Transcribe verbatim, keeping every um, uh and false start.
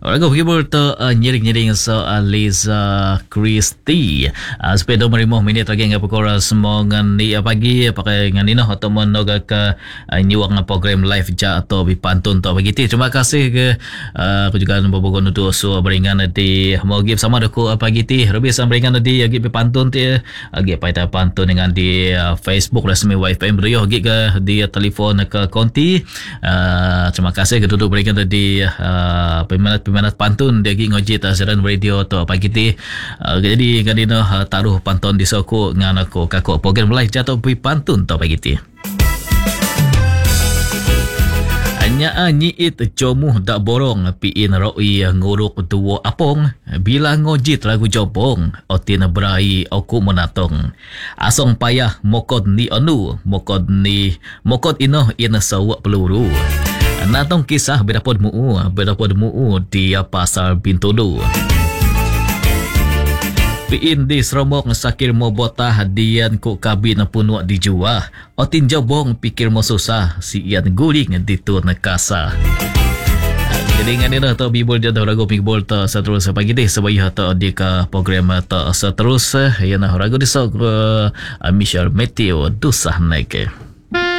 Ragu hibur tu uh, nyiring-nyiring so uh, Liza Christie. Uh, sepeda merimah minit lagi ngapa kora semua ngani uh, pagi pakai ngani noh atau menoga ke uh, nyuang program live ja atau bipantun tu begitu. Terima kasih ke uh, aku juga membawa untuk so beringan di mau give sama aku uh, pagi ti. Lebih sama beringan di agi bipantun ti agi paita pantun dengan di uh, Facebook resmi W F M Rio agi ke di telefon ke konti. Uh, terima kasih ke duduk beringan di uh, peminat-peminat pantun dia gi ngojit siaran radio tu pagi ti. Uh, jadi kadina uh, taruh pantun di soko ngan aku kakak program live jatuh pi pantun tu pagi ti. Anya nyiit jomuh dak borong piin roi nguruk tuwo apong bila ngojit lagu jopong otin berai aku menatong asong payah mokod ni anu mokod ni mokod ino ina sawa peluru natong kisah berapod muu berapod muu di pasar Bintulu piin di seromok sakir mo botah hadian ku kabin punuk dijuah otin jobong pikir mo susah si ian guling ditur nekasa. Jadi dengan ini tu bibul dia dah ragu bibul tu seterus pagi deh sebaya tu di ke program tu seterus ya nah ragu di sok Michelle Matthew dusah naik.